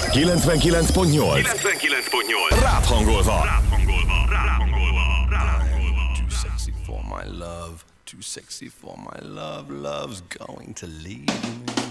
99.8 Ráthangolva. Too sexy for my love, too sexy for my love, love's going to leave me.